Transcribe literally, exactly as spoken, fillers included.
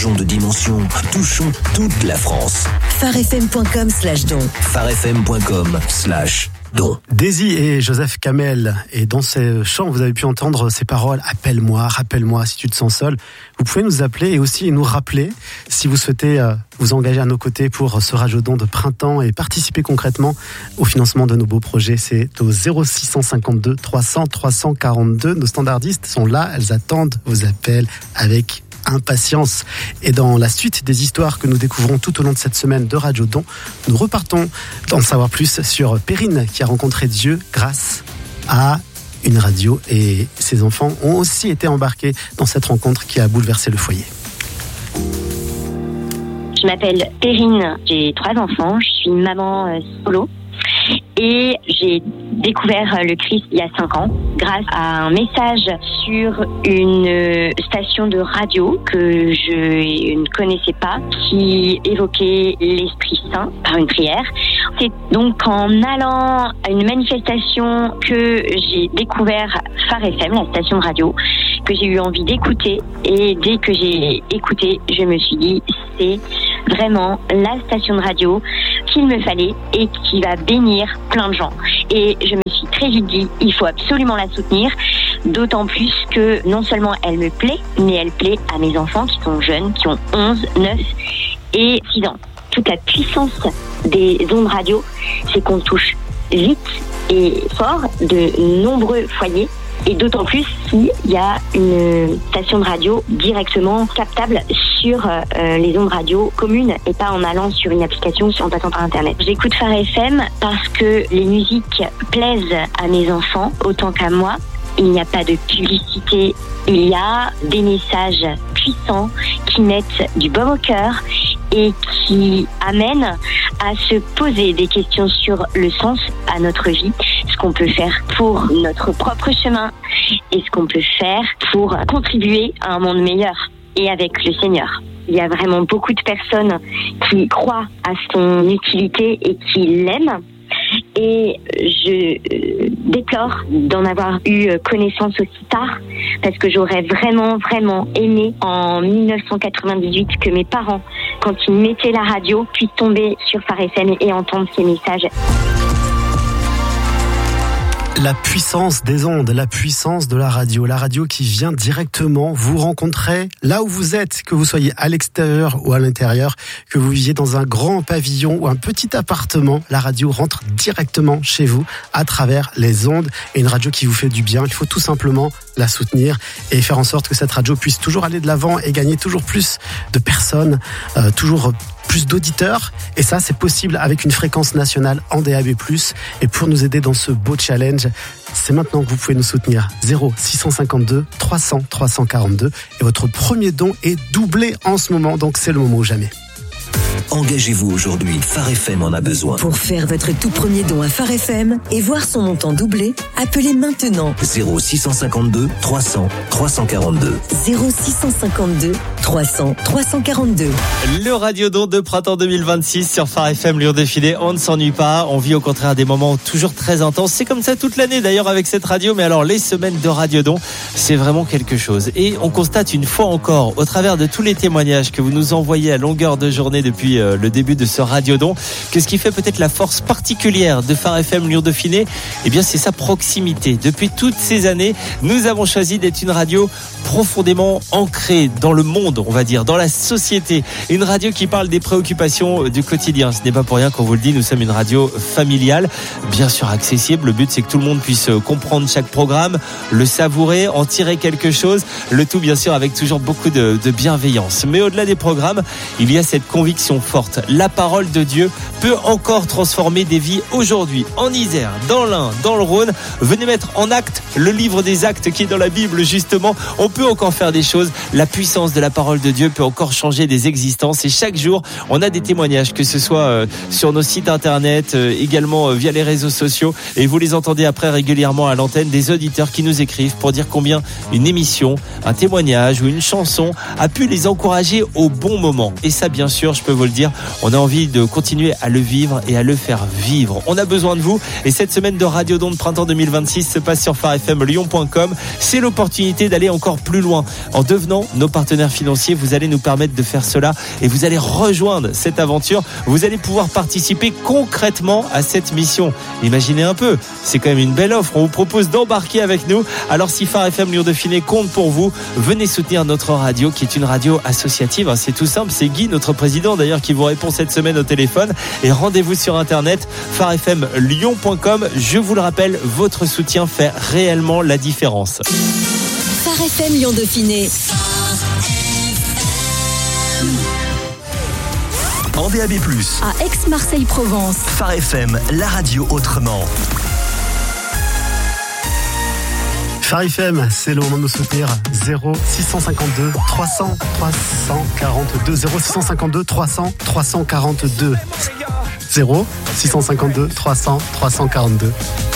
Changeons de dimension, touchons toute la France. farfm.com slash don. farfm.com slash don. Daisy et Joseph Kamel, et dans ces chants, vous avez pu entendre ces paroles « Appelle-moi, rappelle-moi si tu te sens seul ». Vous pouvez nous appeler et aussi nous rappeler si vous souhaitez euh, vous engager à nos côtés pour ce radiodon de printemps et participer concrètement au financement de nos beaux projets. C'est au zéro six cent cinquante-deux trois cents trois cent quarante-deux. Nos standardistes sont là, elles attendent vos appels avec impatience. Et dans la suite des histoires que nous découvrons tout au long de cette semaine de Radiodon, nous repartons d'en savoir plus sur Perrine qui a rencontré Dieu grâce à une radio, et ses enfants ont aussi été embarqués dans cette rencontre qui a bouleversé le foyer. Je m'appelle Perrine, j'ai trois enfants, je suis maman euh, solo et j'ai découvert le Christ il y a cinq ans grâce à un message sur une station de radio que je ne connaissais pas qui évoquait l'Esprit Saint par une prière. C'est donc en allant à une manifestation que j'ai découvert Phare F M, la station de radio, que j'ai eu envie d'écouter, et dès que j'ai écouté, je me suis dit c'est vraiment la station de radio qu'il me fallait et qui va bénir plein de gens. Et je me suis très vite dit, il faut absolument la soutenir, d'autant plus que non seulement elle me plaît, mais elle plaît à mes enfants qui sont jeunes, qui ont onze, neuf et six ans. Toute la puissance des ondes radio, c'est qu'on touche vite et fort de nombreux foyers. Et d'autant plus s'il y a une station de radio directement captable sur euh, les ondes radio communes et pas en allant sur une application en passant par Internet. J'écoute Phare F M parce que les musiques plaisent à mes enfants autant qu'à moi. Il n'y a pas de publicité, il y a des messages puissants qui mettent du baume au cœur et qui amènent à se poser des questions sur le sens à notre vie, ce qu'on peut faire pour notre propre chemin et ce qu'on peut faire pour contribuer à un monde meilleur et avec le Seigneur. Il y a vraiment beaucoup de personnes qui croient à son utilité et qui l'aiment. Et je déplore d'en avoir eu connaissance aussi tard parce que j'aurais vraiment, vraiment aimé en dix-neuf cent quatre-vingt-dix-huit que mes parents, quand ils mettaient la radio, puissent tomber sur Phare F M et entendre ces messages. La puissance des ondes, la puissance de la radio, la radio qui vient directement vous rencontrer là où vous êtes, que vous soyez à l'extérieur ou à l'intérieur, que vous viviez dans un grand pavillon ou un petit appartement, la radio rentre directement chez vous à travers les ondes, et une radio qui vous fait du bien. Il faut tout simplement la soutenir et faire en sorte que cette radio puisse toujours aller de l'avant et gagner toujours plus de personnes, euh, toujours plus d'auditeurs, et ça c'est possible avec une fréquence nationale en D A B plus. Et pour nous aider dans ce beau challenge, c'est maintenant que vous pouvez nous soutenir. Zéro six cent cinquante-deux trois cents trois cent quarante-deux, et votre premier don est doublé en ce moment, donc c'est le moment ou jamais. Engagez-vous aujourd'hui, Phare F M en a besoin. Pour faire votre tout premier don à Phare F M et voir son montant doublé, appelez maintenant zéro six cent cinquante-deux trois cents trois cent quarante-deux. zéro six cent cinquante-deux trois cents trois cent quarante-deux. Le radiodon de printemps deux mille vingt-six sur Phare F M Lyon Défilé. On ne s'ennuie pas, on vit au contraire des moments toujours très intenses. C'est comme ça toute l'année d'ailleurs avec cette radio, mais alors les semaines de radiodon, c'est vraiment quelque chose. Et on constate une fois encore, au travers de tous les témoignages que vous nous envoyez à longueur de journée depuis le début de ce radiodon, que ce qui fait peut-être la force particulière de Phare F M Lyon Dauphiné, eh bien c'est sa proximité. Depuis toutes ces années, nous avons choisi d'être une radio profondément ancrée dans le monde, on va dire, dans la société. Une radio qui parle des préoccupations du quotidien. Ce n'est pas pour rien qu'on vous le dit, nous sommes une radio familiale, bien sûr accessible. Le but c'est que tout le monde puisse comprendre chaque programme, le savourer, en tirer quelque chose. Le tout bien sûr avec toujours beaucoup de, de bienveillance. Mais au-delà des programmes, il y a cette conviction forte. La parole de Dieu peut encore transformer des vies aujourd'hui, en Isère, dans l'Ain, dans le Rhône. Venez mettre en acte le livre des actes qui est dans la Bible justement. On peut encore faire des choses. La puissance de la parole de Dieu peut encore changer des existences, et chaque jour on a des témoignages, que ce soit euh, sur nos sites internet, euh, également euh, via les réseaux sociaux, et vous les entendez après régulièrement à l'antenne, des auditeurs qui nous écrivent pour dire combien une émission, un témoignage ou une chanson a pu les encourager au bon moment. Et ça bien sûr, je peux vous le dire, plaisir. On a envie de continuer à le vivre et à le faire vivre. On a besoin de vous. Et cette semaine de Radiodon de printemps deux mille vingt-six se passe sur phare f m lyon point com. C'est l'opportunité d'aller encore plus loin. En devenant nos partenaires financiers, vous allez nous permettre de faire cela et vous allez rejoindre cette aventure. Vous allez pouvoir participer concrètement à cette mission. Imaginez un peu, c'est quand même une belle offre. On vous propose d'embarquer avec nous. Alors si Phare F M Lyon Dauphiné compte pour vous, venez soutenir notre radio qui est une radio associative. C'est tout simple, c'est Guy, notre président d'ailleurs, qui vous répond cette semaine au téléphone. Et rendez-vous sur internet, phare f m lyon point com. Je vous le rappelle, votre soutien fait réellement la différence. Phare F M Lyon Dauphiné. En D A B plus, À Aix-Marseille-Provence. Phare F M, la radio autrement. Phare F M, c'est le moment de nous soutenir. zéro six cent cinquante-deux trois cents trois cent quarante-deux. zéro six cent cinquante-deux trois cents trois cent quarante-deux. zéro six cent cinquante-deux trois cents trois cent quarante-deux.